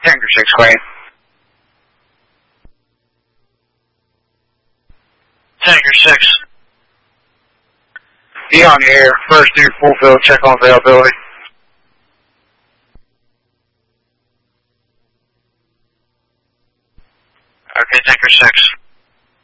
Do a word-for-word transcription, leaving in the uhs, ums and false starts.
Tanker six, Wayne. Tanker six. Be on the air. First due full field, check on availability. Okay, Tanker six.